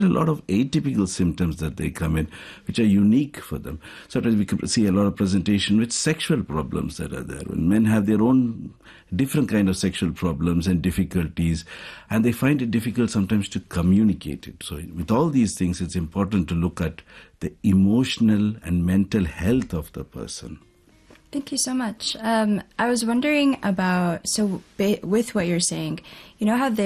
a lot of atypical symptoms that they come in, which are unique for them. Sometimes we can see a lot of presentation with sexual problems that are there. When men have their own different kind of sexual problems and difficulties, and they find it difficult sometimes to communicate it. So with all these things, it's important to look at the emotional and mental health of the person. Thank you so much. I was wondering about, with what you're saying, you know how